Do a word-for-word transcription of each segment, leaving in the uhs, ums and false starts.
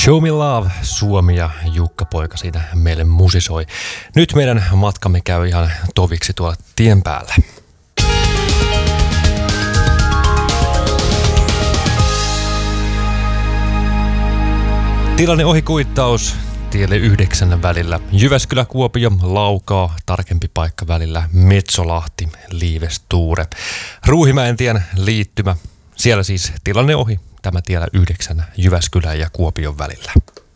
Show Me Love, Suomi ja Jukka Poika siitä meille musisoi. Nyt meidän matkamme käy ihan toviksi tuolla tien päällä. Tilanne ohikuittaus tielle yhdeksän välillä. Jyväskylä-Kuopio, Laukaa, tarkempi paikka välillä Metsolahti, Liivestuure. Ruuhimäentien liittymä, siellä siis tilanne ohi. Tämä tiellä yhdeksän Jyväskylän ja Kuopion välillä.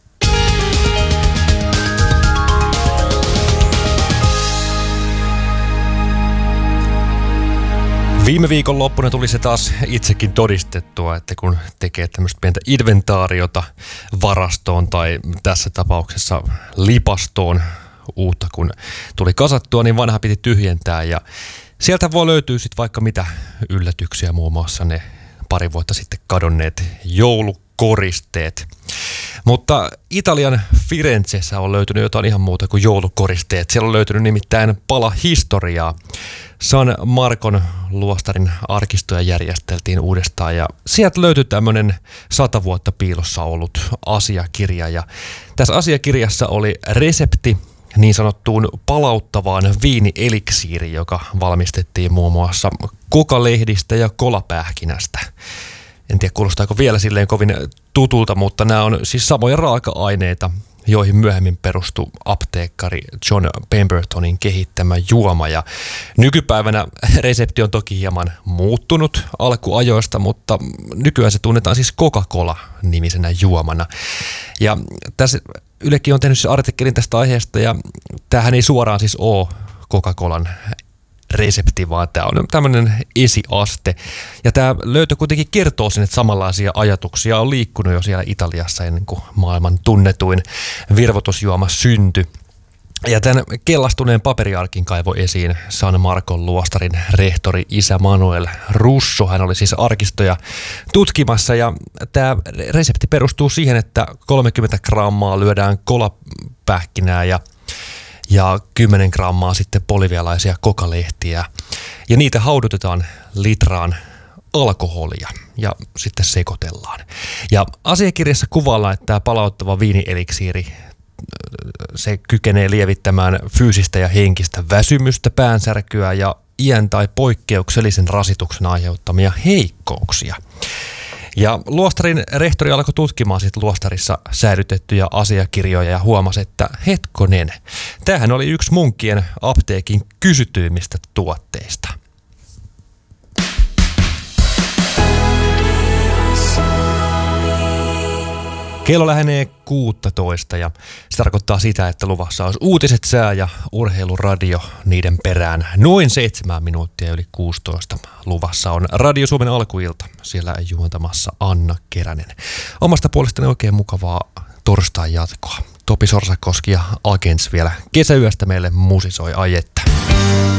Viime viikon loppuna tuli se taas itsekin todistettua, että kun tekee tämmöistä pientä inventaariota varastoon tai tässä tapauksessa lipastoon uutta, kun tuli kasattua, niin vanha piti tyhjentää ja sieltä voi löytyä sitten vaikka mitä yllätyksiä, muun muassa ne pari vuotta sitten kadonneet joulukoristeet. Mutta Italian Firenzessä on löytynyt jotain ihan muuta kuin joulukoristeet. Siellä on löytynyt nimittäin pala historiaa. San Marcon luostarin arkistoja järjesteltiin uudestaan ja sieltä löytyi tämmöinen sata vuotta piilossa ollut asiakirja. Ja tässä asiakirjassa oli resepti niin sanottuun palauttavaan viinieliksiiriin, joka valmistettiin muun muassa kokalehdistä ja kolapähkinästä. En tiedä, kuulostaako vielä silleen kovin tutulta, mutta nämä on siis samoja raaka-aineita, joihin myöhemmin perustui apteekkari John Pembertonin kehittämä juoma. Ja nykypäivänä resepti on toki hieman muuttunut alkuajoista, mutta nykyään se tunnetaan siis Coca-Cola-nimisenä juomana. Ja tässä Ylekin on tehnyt siis artikkelin tästä aiheesta, ja tämähän ei suoraan siis ole Coca-Colan resepti, vaan tämä on tämmöinen esiaste. Ja tämä löytö kuitenkin kertoo sen, että samanlaisia ajatuksia on liikkunut jo siellä Italiassa ennen kuin maailman tunnetuin virvoitusjuoma syntyi. Ja tämän kellastuneen paperiarkin kaivoi esiin San Marcon luostarin rehtori isä Manuel Russo. Hän oli siis arkistoja tutkimassa ja tämä resepti perustuu siihen, että kolmekymmentä grammaa lyödään kolapähkinää ja ja kymmenen grammaa sitten bolivialaisia kokalehtiä. Ja niitä haudutetaan litraan alkoholia ja sitten sekoitellaan. Ja asiakirjassa kuvaillaan, että tämä palauttava viinieliksiiri, se kykenee lievittämään fyysistä ja henkistä väsymystä, päänsärkyä ja iän tai poikkeuksellisen rasituksen aiheuttamia heikkouksia. Ja luostarin rehtori alkoi tutkimaan sit luostarissa säilytettyjä asiakirjoja ja huomasi, että hetkonen, tämähän oli yksi munkkien apteekin kysytyimmistä tuotteista. Kello lähenee kuusitoista ja se tarkoittaa sitä, että luvassa olisi uutiset, sää ja urheiluradio niiden perään. Noin seitsemän minuuttia yli kuusitoista luvassa on Radio Suomen alkuilta. Siellä juontamassa Anna Keränen. Omasta puolestani oikein mukavaa torstain jatkoa. Topi Sorsakoski ja Agents vielä kesäyöstä meille musisoi, ai että.